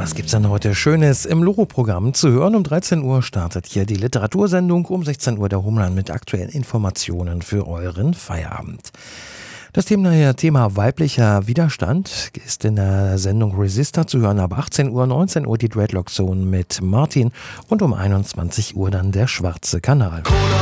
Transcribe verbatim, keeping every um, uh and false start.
Was gibt's denn heute Schönes im Loro-Programm zu hören? Um dreizehn Uhr startet hier die Literatursendung, um sechzehn Uhr der Homeland mit aktuellen Informationen für euren Feierabend. Das Thema, Thema weiblicher Widerstand ist in der Sendung Resistor zu hören ab achtzehn Uhr, neunzehn Uhr die Dreadlock Zone mit Martin und um einundzwanzig Uhr dann der Schwarze Kanal. Cola